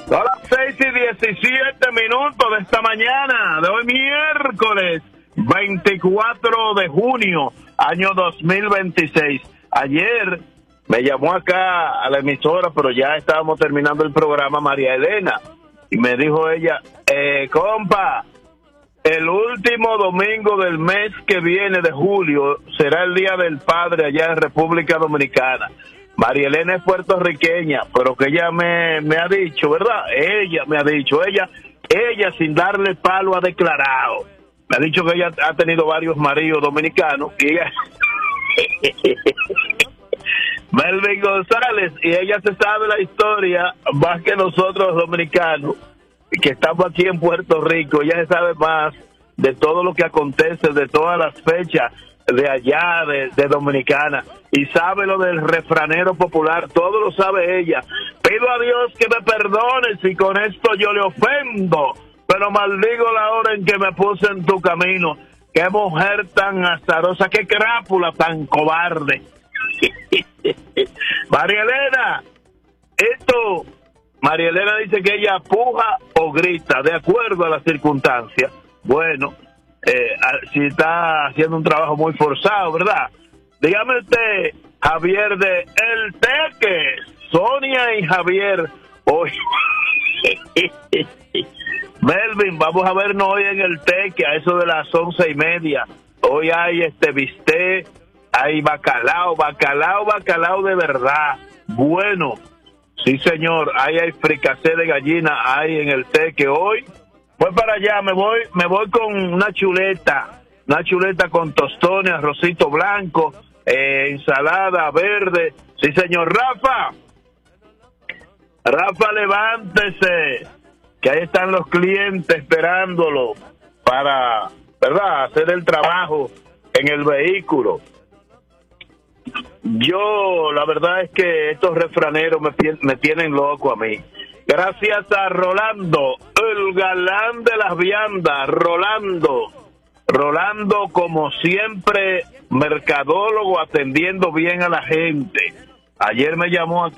A las 6:17 de esta mañana, de hoy miércoles 24 de junio, año 2026. Ayer me llamó acá a la emisora, pero ya estábamos terminando el programa, María Elena, y me dijo ella, compa, el último domingo del mes que viene de julio será el Día del Padre allá en República Dominicana. María Elena es puertorriqueña, pero que ella me ha dicho, ¿verdad? Ella me ha dicho, ella sin darle palo ha declarado. Me ha dicho que ella ha tenido varios maridos dominicanos y ella... Melvin González, y ella se sabe la historia más que nosotros dominicanos, que estamos aquí en Puerto Rico. Ella se sabe más de todo lo que acontece, de todas las fechas de allá, de Dominicana, y sabe lo del refranero popular, todo lo sabe ella. Pido a Dios que me perdone si con esto yo le ofendo, pero maldigo la hora en que me puse en tu camino. Qué mujer tan azarosa, qué crápula tan cobarde. María Elena, María Elena dice que ella puja o grita, de acuerdo a las circunstancias. Bueno, si está haciendo un trabajo muy forzado, ¿verdad? Dígame usted, Javier de El Teque, Sonia y Javier, hoy. Melvin, vamos a vernos hoy en El Teque, a eso de las 11:30. Hoy hay bistec, hay bacalao de verdad, bueno, sí señor, hay fricasé de gallina, hay en El Teque hoy. Voy para allá, me voy con una chuleta con tostones, arrocito blanco, ensalada verde, sí señor. Rafa, levántese, que ahí están los clientes esperándolo para, ¿verdad?, hacer el trabajo en el vehículo. Yo, la verdad es que estos refraneros me tienen loco a mí. Gracias a Rolando, el galán de las viandas, Rolando como siempre, mercadólogo, atendiendo bien a la gente. Ayer me llamó acá